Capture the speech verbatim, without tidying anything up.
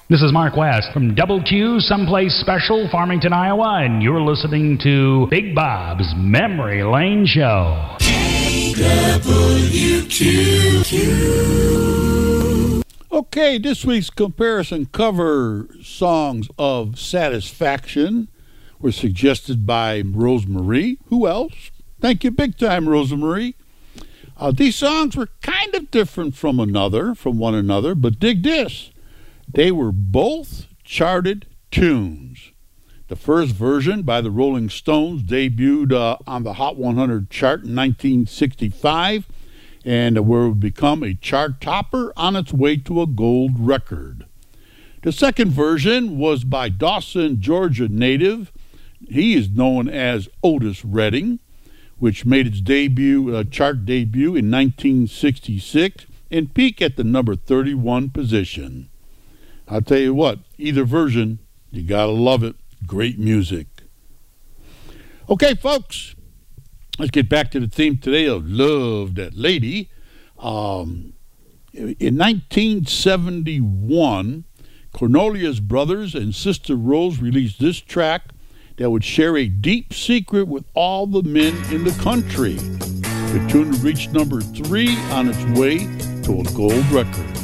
This is Mark West from Double Q, Someplace Special, Farmington, Iowa, and you're listening to Big Bob's Memory Lane Show. K W Q. Okay, this week's comparison cover songs of Satisfaction were suggested by Rosemarie. Who else? Thank you big time, Rosemarie. Uh, these songs were kind of different from another, from one another, but dig this. They were both charted tunes. The first version by the Rolling Stones debuted uh, on the Hot one hundred chart in nineteen sixty-five, and uh, where it would become a chart topper on its way to a gold record. The second version was by Dawson, Georgia native. He is known as Otis Redding, which made its debut, uh, chart debut in nineteen sixty-six and peaked at the number thirty-one position. I'll tell you what, either version, you gotta love it. Great music. Okay, folks, let's get back to the theme today of Love That Lady. Um, in nineteen seventy-one, Cornelius Brothers and Sister Rose released this track that would share a deep secret with all the men in the country. The tune reached number three on its way to a gold record.